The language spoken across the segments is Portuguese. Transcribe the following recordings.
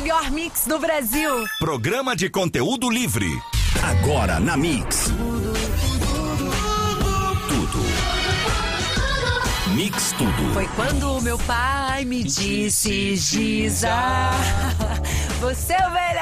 melhor mix do Brasil. Programa de conteúdo livre. Agora na Mix. Tudo. Mix Tudo. Foi quando meu pai me disse, Giza, você é ovelha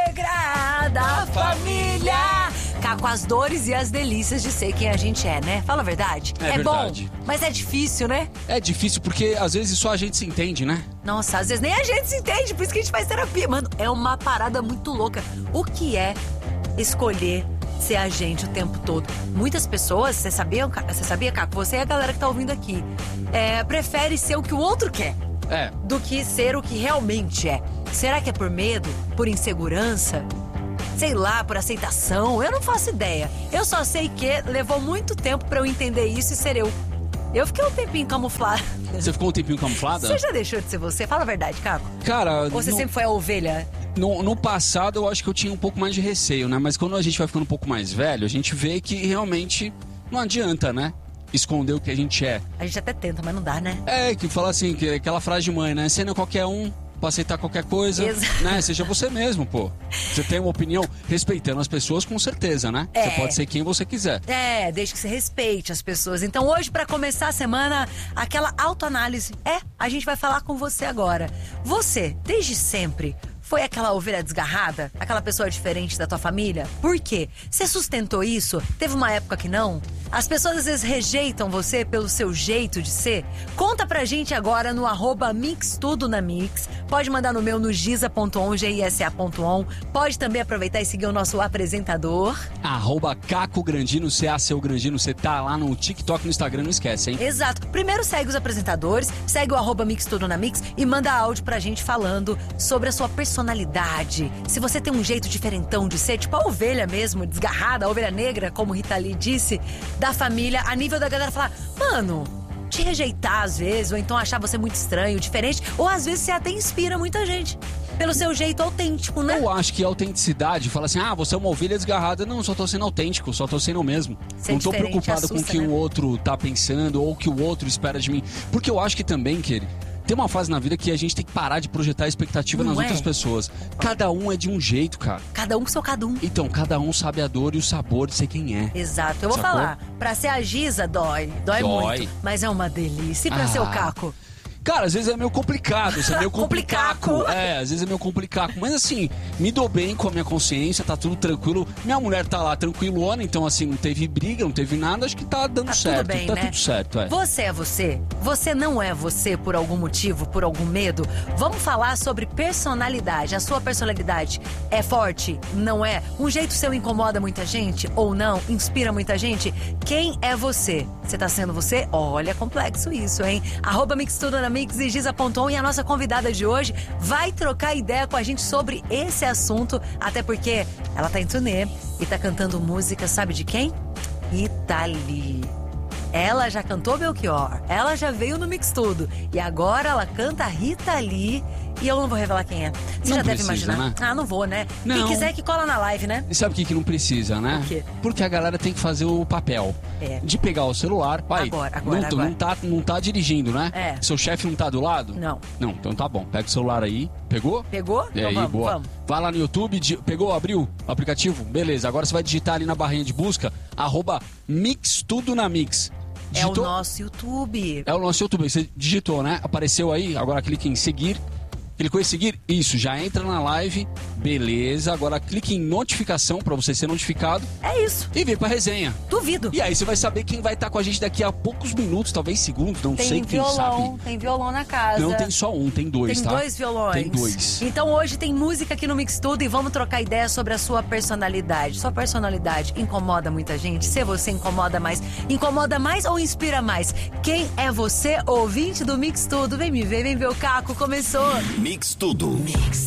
negra da família. Com as dores e as delícias de ser quem a gente é, né? Fala a verdade. É verdade. Bom, mas é difícil, né? É difícil porque às vezes só a gente se entende, né? Nossa, às vezes nem a gente se entende, por isso que a gente faz terapia. Mano, é uma parada muito louca. O que é escolher ser a gente o tempo todo? Muitas pessoas, você sabia, Caco? Você e a galera que tá ouvindo aqui, prefere ser o que o outro quer do que ser o que realmente é. Será que é por medo? Por insegurança? Sei lá, por aceitação? Eu não faço ideia. Eu só sei que levou muito tempo pra eu entender isso e ser eu. Eu fiquei um tempinho camuflada. Você ficou um tempinho camuflada? Você já deixou de ser você? Fala a verdade, Caco. Cara... Ou você sempre foi a ovelha? No passado eu acho que eu tinha um pouco mais de receio, né? Mas quando a gente vai ficando um pouco mais velho, a gente vê que realmente não adianta, né? Esconder o que a gente é. A gente até tenta, mas não dá, né? Que fala assim, que aquela frase de mãe, né? Você não é qualquer um pra aceitar qualquer coisa, né? Seja você mesmo, pô. Você tem uma opinião, respeitando as pessoas, com certeza, né? Você pode ser quem você quiser. Desde que você respeite as pessoas. Então hoje, pra começar a semana, aquela autoanálise. A gente vai falar com você agora. Você, desde sempre, foi aquela ovelha desgarrada? Aquela pessoa diferente da tua família? Por quê? Você sustentou isso? Teve uma época que não? As pessoas às vezes rejeitam você pelo seu jeito de ser? Conta pra gente agora no @mixtudonamix. Pode mandar no meu no giza.on, gisa.on. Pode também aproveitar e seguir o nosso apresentador. @Caco Grandino, seu Grandino. Você tá lá no TikTok, no Instagram, não esquece, hein? Exato. Primeiro segue os apresentadores, segue o @mixtudonamix e manda áudio pra gente falando sobre a sua personalidade. Se você tem um jeito diferentão de ser, tipo a ovelha mesmo, desgarrada, a ovelha negra, como Rita Lee disse, da família, a nível da galera falar, mano, te rejeitar às vezes, ou então achar você muito estranho, diferente, ou às vezes você até inspira muita gente pelo seu jeito autêntico, né? Eu acho que a autenticidade, fala assim, você é uma ovelha desgarrada. Não, só tô sendo autêntico, só tô sendo eu mesmo. Não tô preocupado com o que o outro tá pensando ou o que o outro espera de mim. Porque eu acho que também, tem uma fase na vida que a gente tem que parar de projetar expectativa nas outras pessoas. Cada um é de um jeito, cara. Cada um com seu cada um. Então, cada um sabe a dor e o sabor de ser quem é. Exato. Eu vou falar, pra ser a Giza dói muito, mas é uma delícia. E pra ser o Caco? Cara, às vezes é meio complicado, isso é meio complicado. Às vezes é meio complicado. Mas assim, me dou bem com a minha consciência, tá tudo tranquilo. Minha mulher tá lá tranquilona, então assim, não teve briga, não teve nada, acho que tá dando certo. Tudo bem, tá né? tudo certo, Você é você? Você não é você por algum motivo, por algum medo? Vamos falar sobre personalidade. A sua personalidade é forte? Não é? Um jeito seu incomoda muita gente? Ou não? Inspira muita gente? Quem é você? Você tá sendo você? Olha, complexo isso, hein? @mixtudonamix e giza.on, e a nossa convidada de hoje vai trocar ideia com a gente sobre esse assunto, até porque ela tá em turnê e tá cantando música, sabe de quem? Rita Lee. Ela já cantou Belchior, ela já veio no Mix Tudo e agora ela canta Rita Lee. E eu não vou revelar quem é. Você já deve imaginar. Né? Não vou, né? Não. Quem quiser que cola na live, né? E sabe o que não precisa, né? Por quê? Porque a galera tem que fazer o papel de pegar o celular. Pai, Agora. Não tá dirigindo, né? Seu chefe não tá do lado? Não. Não, então tá bom. Pega o celular aí. Pegou? Pegou? E aí, boa. Vamos. Vai lá no YouTube, pegou, abriu o aplicativo? Beleza, agora você vai digitar ali na barrinha de busca, @mixtudonamix. Digitou? É o nosso YouTube. É o nosso YouTube. Você digitou, né? Apareceu aí, agora clique em seguir. Clicou em seguir? Isso, já entra na live. Beleza, agora clique em notificação pra você ser notificado. É isso. E vem pra resenha. Duvido. E aí você vai saber quem vai estar com a gente daqui a poucos minutos, talvez segundos, não sei, quem sabe. Tem violão na casa. Não tem só um, tem dois, tá? Tem 2 violões. Tem 2. Então hoje tem música aqui no Mix Tudo e vamos trocar ideia sobre a sua personalidade. Sua personalidade incomoda muita gente? Se você incomoda mais ou inspira mais? Quem é você, ouvinte do Mix Tudo? Vem me ver, vem ver o Caco, começou. Mix Tudo. Mix.